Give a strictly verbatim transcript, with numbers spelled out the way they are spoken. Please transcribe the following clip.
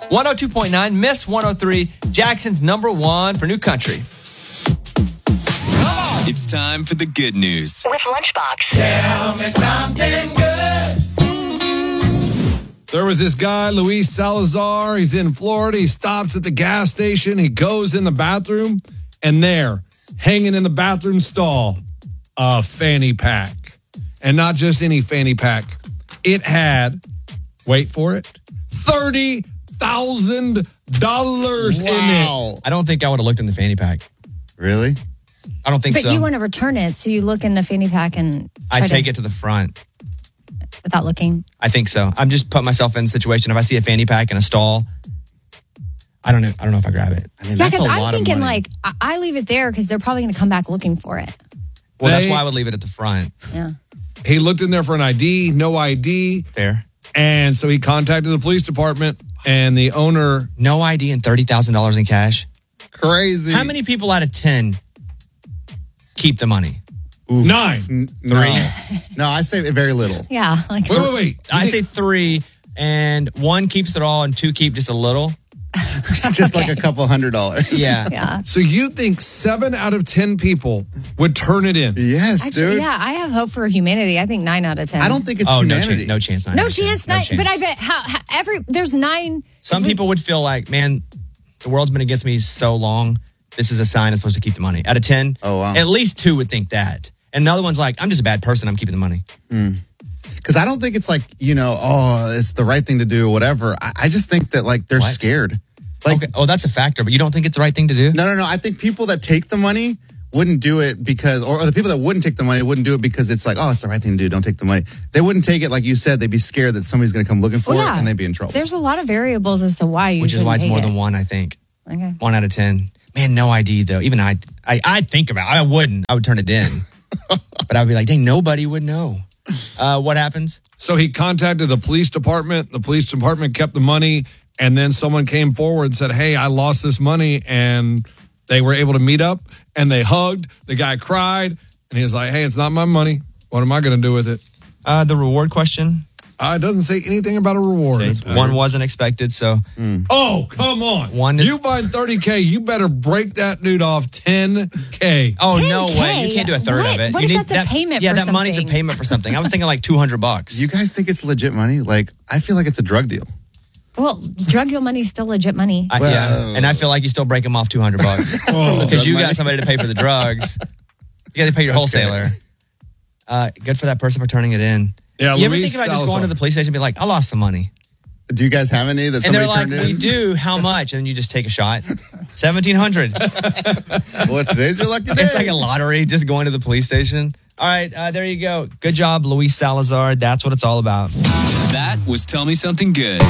one oh two point nine, Miss one oh three, Jackson's number one for New Country. It's time for the good news with Lunchbox. Tell me something good. There was this guy, Luis Salazar. He's in Florida. He stops at the gas station. He goes in the bathroom, and there, hanging in the bathroom stall, a fanny pack. And not just any fanny pack. It had, wait for it, thirty thousand dollars in it. I don't think I would have looked in the fanny pack. Really? I don't think But so. you want to return it, so you look in the fanny pack and try I take to, it to the front. without looking. I think so. I'm just putting myself in a situation. If I see a fanny pack in a stall, I don't know. I don't know if I grab it. I mean, Yeah, that's a because I'm lot thinking of money. like I, I leave it there because they're probably going to come back looking for it. Well, that's They- why I would leave it at the front. Yeah. He looked in there for an I D, no I D. Fair. And so he contacted the police department, and the owner, No I D and thirty thousand dollars in cash. Crazy. How many people out of ten keep the money? nine. N- no. No, I say very little. Yeah. Like, Wait, wait, wait. I say three, and one keeps it all, and two keep just a little. Just like a couple hundred dollars. Yeah. yeah. So you think seven out of ten people would turn it in? Yes, Actually, dude. yeah, I have hope for humanity. I think nine out of ten. I don't think it's Oh, no humanity. chance. No chance. nine No out of ten. chance. No Nine, chance. but I bet how, how every there's nine. Some if we- people would feel like, man, the world's been against me so long. This is a sign I'm supposed to keep the money. Out of ten, Oh, wow. at least two would think that. And another one's like, I'm just a bad person. I'm keeping the money. Because I don't think it's like, you know, oh, it's the right thing to do or whatever. I, I just think that, like, they're What? scared. Like, Okay. Oh, that's a factor, but you don't think it's the right thing to do? no, no, no. I think people that take the money wouldn't do it because, or, or the people that wouldn't take the money wouldn't do it because it's like, oh, it's the right thing to do. Don't take the money. They wouldn't take it, like you said. They'd be scared that somebody's going to come looking for Well, it yeah. and they'd be in trouble. There's a lot of variables as to why you Which is shouldn't why it's take more it. than one, I think. Okay. One out of ten. Man, no I D, though. Even I, I, I'd think about it. I wouldn't. I would turn it in. But I'd be like, dang, nobody would know. Uh, what happens? So he contacted the police department. The police department kept the money. And then someone came forward and said, hey, I lost this money. And they were able to meet up and they hugged. The guy cried. And he was like, hey, it's not my money. What am I going to do with it? Uh, the reward question. Uh, it doesn't say anything about a reward. Okay, one wasn't expected, so Oh, come on. One is- you find thirty K, you better break that dude off ten K. Oh, ten no K? way. You can't do a third What? of it. What you if that's a that, payment Yeah, for that money's a something? payment for something. I was thinking like two hundred bucks. you guys think it's legit money? Like, I feel like it's a drug deal. Well, drug deal money is still legit money. I, Well- yeah, and I feel like you still break them off two hundred bucks Oh. because you Drug got money. somebody to pay for the drugs. You got to pay your wholesaler. Uh, good for that person for turning it in. Yeah, you ever Luis think about just going Salazar. to the police station and be like, I lost some money? Do you guys have any that And somebody they're like, turned in? we do. How much? And then you just take a shot. seventeen hundred. Well, today's your lucky day. It's like a lottery just going to the police station. All right, uh, there you go. Good job, Luis Salazar. That's what it's all about. That was Tell Me Something Good.